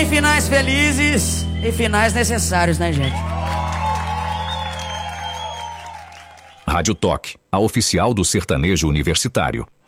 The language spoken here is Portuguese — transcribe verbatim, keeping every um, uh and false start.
Tem finais felizes e finais necessários, né, gente? Rádio Toque, a oficial do sertanejo universitário.